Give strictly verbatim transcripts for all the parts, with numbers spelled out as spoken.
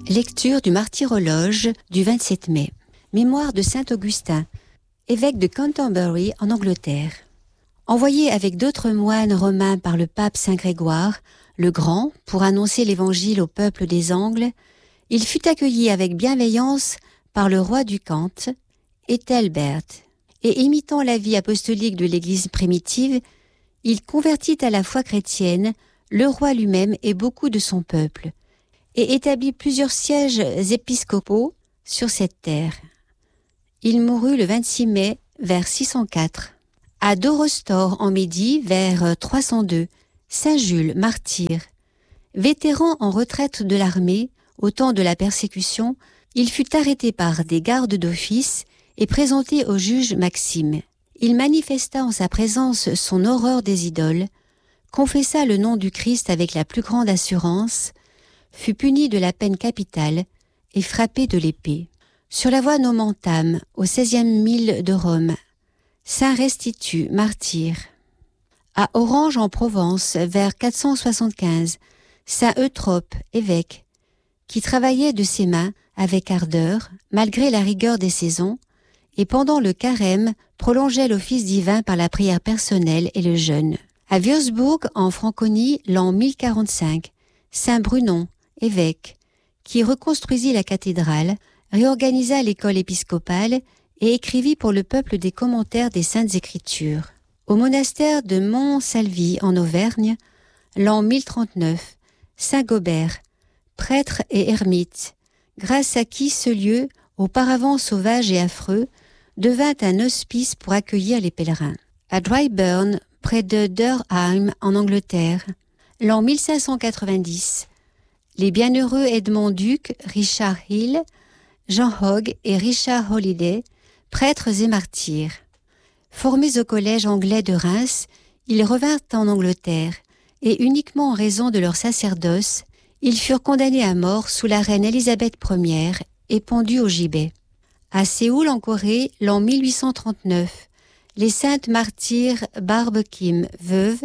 Lecture du martyrologe du vingt-sept mai. Mémoire de saint Augustin, évêque de Canterbury en Angleterre. Envoyé avec d'autres moines romains par le pape saint Grégoire, le Grand, pour annoncer l'évangile au peuple des Angles, il fut accueilli avec bienveillance par le roi du Kent, Ethelbert, et imitant la vie apostolique de l'Église primitive, il convertit à la foi chrétienne le roi lui-même et beaucoup de son peuple, et établit plusieurs sièges épiscopaux sur cette terre. Il mourut le vingt-six mai vers six cent quatre. À Dorostor en Médie vers trois cent deux, saint Jules, martyr. Vétéran en retraite de l'armée, au temps de la persécution, il fut arrêté par des gardes d'office et présenté au juge Maxime. Il manifesta en sa présence son horreur des idoles, confessa le nom du Christ avec la plus grande assurance, fut puni de la peine capitale et frappé de l'épée. Sur la voie Nomentam, au seizième mille de Rome, saint Restitut, martyr. À Orange en Provence, vers quatre cent soixante-quinze, saint Eutrope, évêque, qui travaillait de ses mains avec ardeur, malgré la rigueur des saisons, et pendant le carême prolongeait l'office divin par la prière personnelle et le jeûne. À Würzburg, en Franconie, l'an mille quarante-cinq, saint Brunon, évêque, qui reconstruisit la cathédrale, réorganisa l'école épiscopale et écrivit pour le peuple des commentaires des Saintes Écritures. Au monastère de Mont-Salvi, en Auvergne, l'an mille trente-neuf, saint Gobert, prêtre et ermite, grâce à qui ce lieu, auparavant sauvage et affreux, devint un hospice pour accueillir les pèlerins. À Dryburn, près de Durham, en Angleterre, l'an mille cinq cent quatre-vingt-dix, les bienheureux Edmond Duc, Richard Hill, Jean Hogg et Richard Holiday, prêtres et martyrs. Formés au collège anglais de Reims, ils revinrent en Angleterre et uniquement en raison de leur sacerdoce, ils furent condamnés à mort sous la reine Élisabeth première et pendus au gibet. À Séoul en Corée, l'an mille huit cent trente-neuf, les saintes martyrs Barbe Kim, veuve,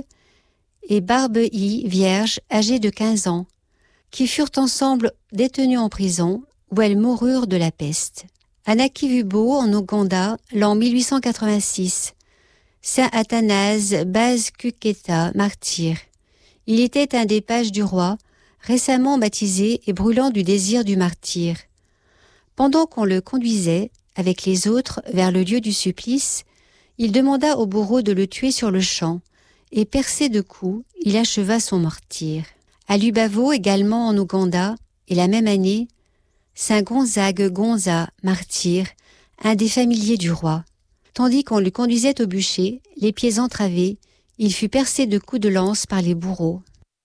et Barbe Yi, vierge, âgée de quinze ans, qui furent ensemble détenues en prison, où elles moururent de la peste. À Nakivubo, en Ouganda, l'an mille huit cent quatre-vingt-six, saint Athanase Baz Kuketa, martyr. Il était un des pages du roi, récemment baptisé et brûlant du désir du martyr. Pendant qu'on le conduisait, avec les autres, vers le lieu du supplice, il demanda au bourreau de le tuer sur le champ, et percé de coups, il acheva son martyre. À Lubavo, également en Ouganda, et la même année, saint Gonzague Gonza, martyr, un des familiers du roi. Tandis qu'on le conduisait au bûcher, les pieds entravés, il fut percé de coups de lance par les bourreaux.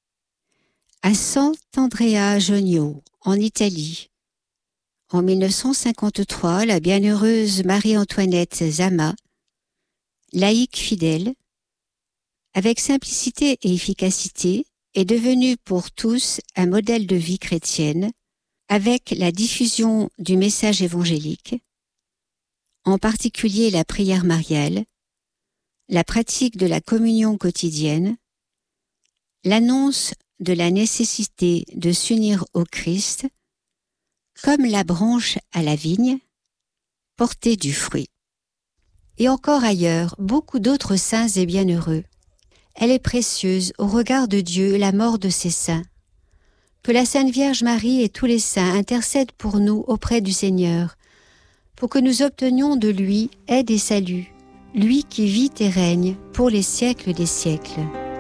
À Sant'Andrea Jonio, en Italie, en mille neuf cent cinquante-trois, la bienheureuse Marie-Antoinette Zama, laïque fidèle, avec simplicité et efficacité, est devenue pour tous un modèle de vie chrétienne, avec la diffusion du message évangélique, en particulier la prière mariale, la pratique de la communion quotidienne, l'annonce de la nécessité de s'unir au Christ, comme la branche à la vigne, porter du fruit. Et encore ailleurs, beaucoup d'autres saints et bienheureux. Elle est précieuse au regard de Dieu, la mort de ses saints. Que la Sainte Vierge Marie et tous les saints intercèdent pour nous auprès du Seigneur, pour que nous obtenions de lui aide et salut, lui qui vit et règne pour les siècles des siècles.